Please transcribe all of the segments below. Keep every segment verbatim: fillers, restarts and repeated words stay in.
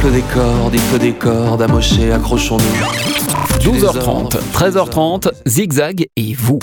faut des cordes, il faut des cordes, amochées, accrochons-nous. douze heures trente, treize heures trente, Zigzag et vous.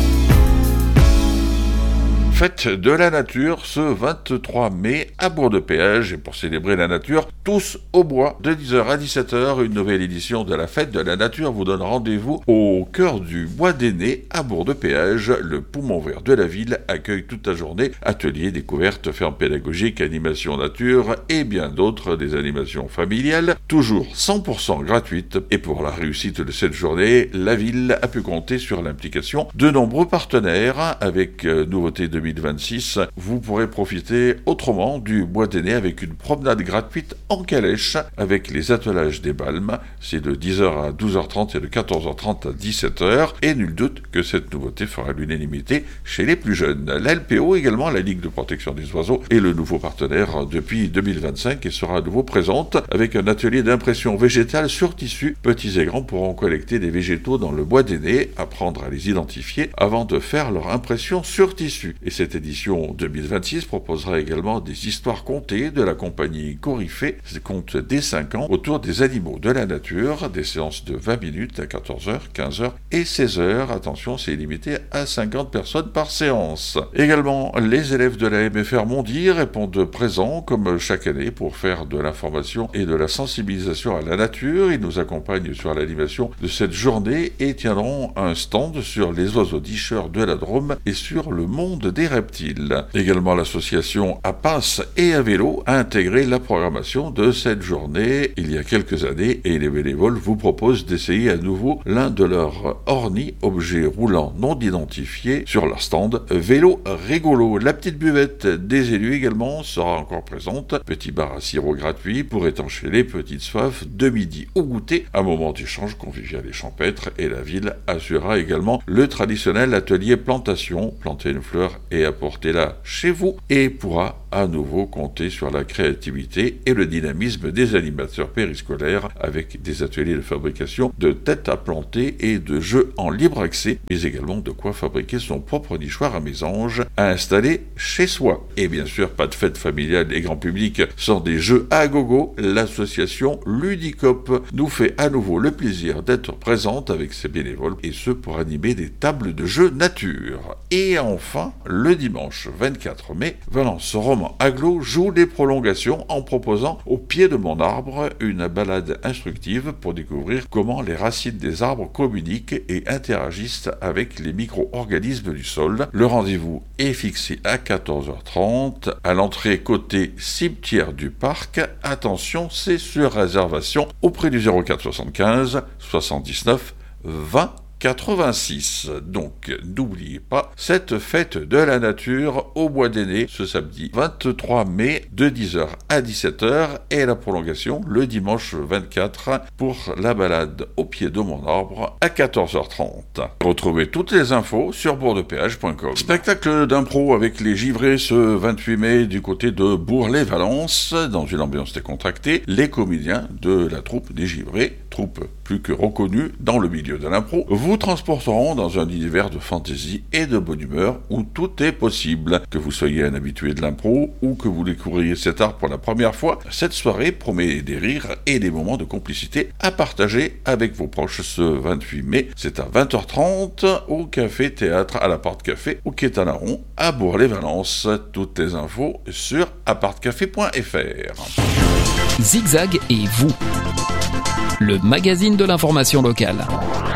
Fête de la nature ce vingt-trois mai à Bourg-de-Péage, et pour célébrer la nature, tous au bois, de dix heures à dix-sept heures, une nouvelle édition de la Fête de la nature vous donne rendez-vous au cœur du Bois des Nez à Bourg-de-Péage. Le poumon vert de la ville accueille toute la journée ateliers, découvertes, fermes pédagogiques, animations nature et bien d'autres, des animations familiales, toujours cent pour cent gratuites. Et pour la réussite de cette journée, la ville a pu compter sur l'implication de nombreux partenaires. Avec euh, nouveauté deux mille vingt-six, vous pourrez profiter autrement du Bois des Nez avec une promenade gratuite en calèche avec les attelages des balmes. C'est de dix heures à douze heures trente et de quatorze heures trente à dix-sept heures, et nul doute que cette nouveauté fera l'unanimité chez les plus jeunes. La L P O également, la Ligue de protection des oiseaux, est le nouveau partenaire depuis deux mille vingt-cinq et sera à nouveau présente avec un atelier d'impression végétale sur tissu. Petits et grands pourront collecter des végétaux dans le Bois des Nez, apprendre à les identifier avant de faire leur impression sur tissu. Et cette édition deux mille vingt-six proposera également des histoires contées de la compagnie Coryphée, compte dès cinq ans, autour des animaux de la nature, des séances de vingt minutes à quatorze heures, quinze heures et seize heures. Attention, c'est limité à cinquante personnes par séance. Également, les élèves de la M F R Mondi répondent présents comme chaque année pour faire de l'information et de la sensibilisation à la nature. Ils nous accompagnent sur l'animation de cette journée et tiendront un stand sur les oiseaux dicheurs de la Drôme et sur le monde des reptiles. Également, l'association À Pince et à Vélo a intégré la programmation de cette journée il y a quelques années, et les bénévoles vous proposent d'essayer à nouveau l'un de leurs ornis, objets roulants non identifiés, sur leur stand Vélo Rigolo. La petite buvette des élus également sera encore présente. Petit bar à sirop gratuit pour étancher les petites soifs de midi au goûter, un moment d'échange convivial et champêtre. Et la ville assurera également le traditionnel atelier plantation, planter une fleur et apporter-la chez vous, et pourra à nouveau compter sur la créativité et le dynamisme des animateurs périscolaires avec des ateliers de fabrication de têtes à planter et de jeux en libre accès, mais également de quoi fabriquer son propre nichoir à mésange à installer chez soi. Et bien sûr, pas de fête familiale et grand public sans des jeux à gogo. L'association Ludicop nous fait à nouveau le plaisir d'être présente avec ses bénévoles, et ce pour animer des tables de jeux nature. Et enfin, le dimanche vingt-quatre mai, Valence Roman Aglo joue des prolongations en proposant Au pied de mon arbre, une balade instructive pour découvrir comment les racines des arbres communiquent et interagissent avec les micro-organismes du sol. Le rendez-vous est fixé à quatorze heures trente à l'entrée côté cimetière du parc. Attention, c'est sur réservation auprès du zéro quatre soixante-quinze soixante-dix-neuf vingt quatre-vingt-six. Donc, n'oubliez pas cette fête de la nature au Bois des Nez ce samedi vingt-trois mai de dix heures à dix-sept heures, et la prolongation le dimanche vingt-quatre pour la balade au pied de mon arbre à quatorze heures trente. Retrouvez toutes les infos sur bourg de péage point com. Spectacle d'impro avec les givrés ce vingt-huit mai du côté de Bourg-les-Valences. Dans une ambiance décontractée, les comédiens de la troupe des givrés, troupe plus que reconnue dans le milieu de l'impro, vous transporteront dans un univers de fantaisie et de bonne humeur où tout est possible. Que vous soyez un habitué de l'impro ou que vous découvriez cet art pour la première fois, cette soirée promet des rires et des moments de complicité à partager avec vos proches ce vingt-huit mai. C'est à vingt heures trente au Café Théâtre à l'Appart Café au Quai Tanaron à Bourg-les-Valences. Toutes les infos sur apart café point f r. Zigzag et vous, le magazine de l'information locale.